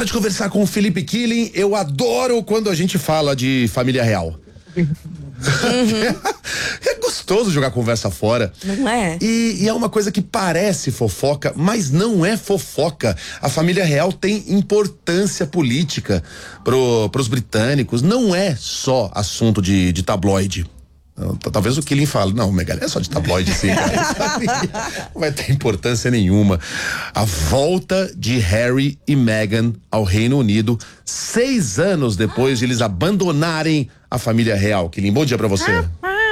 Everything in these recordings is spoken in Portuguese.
Hora de conversar com o Felipe Killing. Eu adoro quando a gente fala de família real. É gostoso jogar conversa fora. Não é? E é uma coisa que parece fofoca, mas não é fofoca. A família real tem importância política pros britânicos. Não é só assunto de tabloide. Talvez o Killing fale, não, Megali, é só de tabloide sim, cara. Não vai ter importância nenhuma. A volta de Harry e Meghan ao Reino Unido 6 anos depois de eles abandonarem a família real. Killing, bom dia pra você.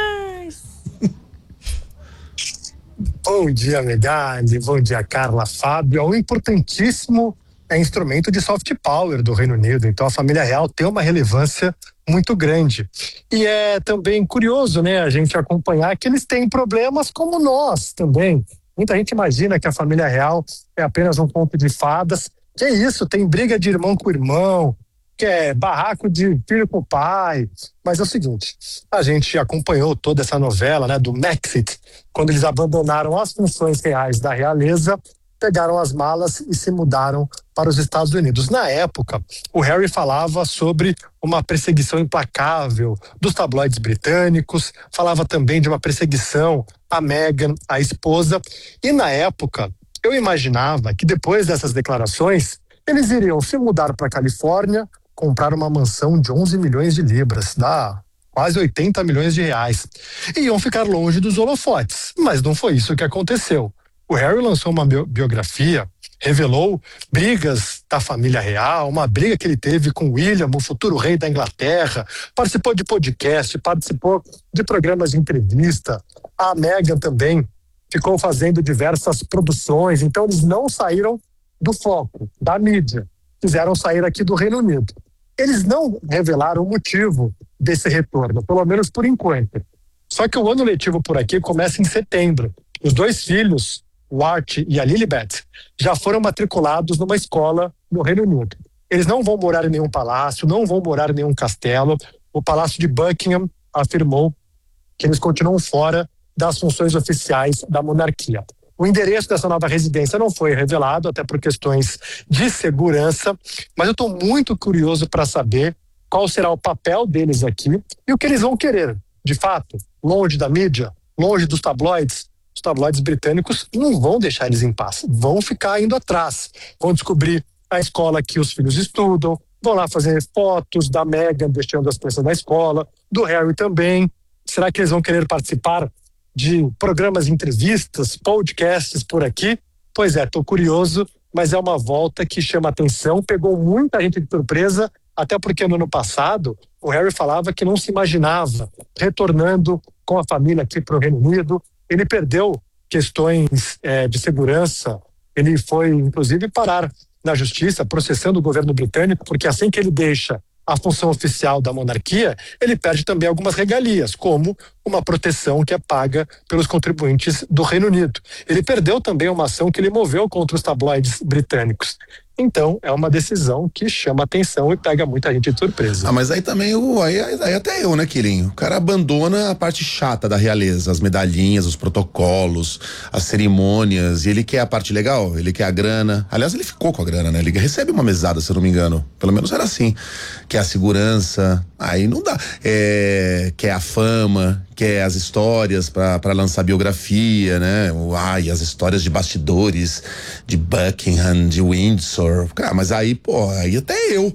Bom dia, Megali, bom dia, Carla, Fábio. É um importantíssimo instrumento de soft power do Reino Unido, então a família real tem uma relevância muito grande. E é também curioso, né, a gente acompanhar que eles têm problemas como nós também. Muita gente imagina que a família real é apenas um conto de fadas. Que é isso, tem briga de irmão com irmão, que é barraco de filho com pai. Mas é o seguinte, a gente acompanhou toda essa novela, né, do Brexit, quando eles abandonaram as funções reais da realeza, pegaram as malas e se mudaram para os Estados Unidos. Na época, o Harry falava sobre uma perseguição implacável dos tabloides britânicos, falava também de uma perseguição à Meghan, a esposa, e na época eu imaginava que depois dessas declarações eles iriam se mudar para a Califórnia, comprar uma mansão de 11 milhões de libras, dá quase 80 milhões de reais, e iam ficar longe dos holofotes, mas não foi isso que aconteceu. O Harry lançou uma biografia, revelou brigas da família real, uma briga que ele teve com William, o futuro rei da Inglaterra, participou de podcast, participou de programas de entrevista. A Meghan também ficou fazendo diversas produções, então eles não saíram do foco, da mídia, quiseram sair aqui do Reino Unido. Eles não revelaram o motivo desse retorno, pelo menos por enquanto. Só que o ano letivo por aqui começa em setembro. Os 2 filhos, o Art e a Lilibet, já foram matriculados numa escola no Reino Unido. Eles não vão morar em nenhum palácio, não vão morar em nenhum castelo. O Palácio de Buckingham afirmou que eles continuam fora das funções oficiais da monarquia. O endereço dessa nova residência não foi revelado, até por questões de segurança, mas eu estou muito curioso para saber qual será o papel deles aqui e o que eles vão querer. De fato, longe da mídia, longe dos tabloides, os tabloides britânicos não vão deixar eles em paz, vão ficar indo atrás, vão descobrir a escola que os filhos estudam, vão lá fazer fotos da Meghan deixando as crianças na escola, do Harry também. Será que eles vão querer participar de programas de entrevistas, podcasts por aqui? Pois é, estou curioso, mas é uma volta que chama atenção, pegou muita gente de surpresa, até porque no ano passado o Harry falava que não se imaginava retornando com a família aqui para o Reino Unido. Ele perdeu questões de segurança, ele foi inclusive parar na justiça processando o governo britânico, porque assim que ele deixa a função oficial da monarquia, ele perde também algumas regalias, como uma proteção que é paga pelos contribuintes do Reino Unido. Ele perdeu também uma ação que ele moveu contra os tabloides britânicos. Então, é uma decisão que chama atenção e pega muita gente de surpresa. Ah, mas aí também, aí até eu, né, Quirinho? O cara abandona a parte chata da realeza, as medalhinhas, os protocolos, as cerimônias, e ele quer a parte legal, ele quer a grana. Aliás, ele ficou com a grana, né? Ele recebe uma mesada, se eu não me engano. Pelo menos era assim. Quer a segurança, aí não dá. Quer a fama, quer as histórias pra lançar biografia, né? Ai, as histórias de bastidores, de Buckingham, de Windsor. Cara, mas aí, pô, aí até eu.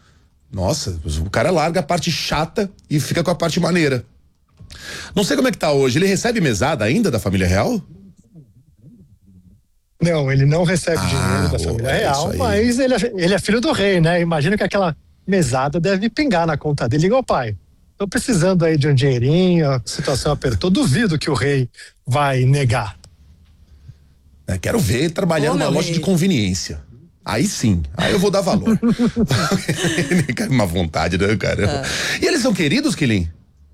Nossa, o cara larga a parte chata e fica com a parte maneira. Não sei como é que tá hoje. Ele recebe mesada ainda da família real? Não, ele não recebe dinheiro da família real, mas ele é filho do rei, né? Imagino que aquela mesada deve pingar na conta dele. Igual pai, tô precisando aí de um dinheirinho, a situação apertou, duvido que o rei vai negar. Quero ver ele trabalhando numa loja de conveniência. Aí sim, aí eu vou dar valor. Uma vontade, né, cara? E eles são queridos, Killing?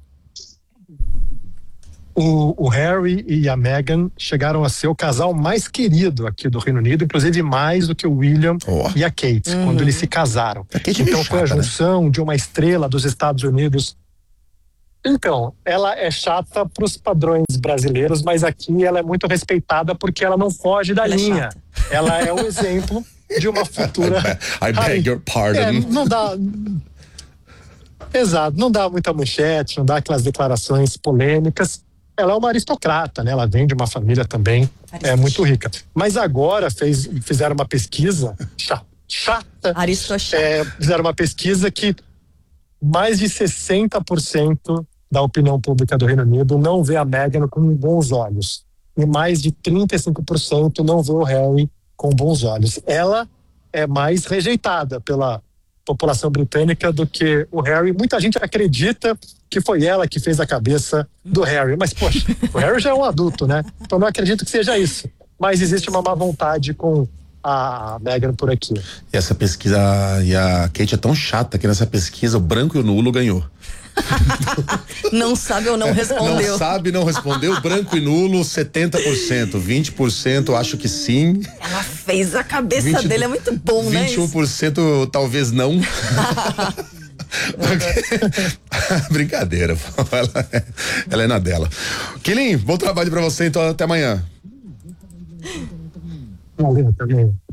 O Harry e a Meghan chegaram a ser o casal mais querido aqui do Reino Unido, inclusive mais do que o William e a Kate, quando eles se casaram. Então foi a junção de uma estrela dos Estados Unidos. Então, ela é chata para os padrões brasileiros, mas aqui ela é muito respeitada porque ela não foge da linha. Ela é um exemplo de uma futura. I beg your pardon. Não dá. Exato, não dá muita manchete, não dá aquelas declarações polêmicas. Ela é uma aristocrata, né? Ela vem de uma família também muito rica. Mas agora fizeram uma pesquisa chata. Fizeram uma pesquisa que mais de 60% da opinião pública do Reino Unido não vê a Meghan com bons olhos. E mais de 35% não vê o Harry com bons olhos. Ela é mais rejeitada pela população britânica do que o Harry. Muita gente acredita que foi ela que fez a cabeça do Harry. Mas, poxa, o Harry já é um adulto, né? Então não acredito que seja isso. Mas existe uma má vontade com a Meghan por aqui. E essa pesquisa, e a Kate é tão chata que nessa pesquisa o branco e o nulo ganhou. Não sabe ou não respondeu. Não sabe, não respondeu. Branco e nulo, 70%. 20% acho que sim. Ela fez a cabeça dele, é muito bom, 21% né? 21% talvez não. Brincadeira. Ela é na dela. Quilim, bom trabalho pra você, então até amanhã. Valeu também.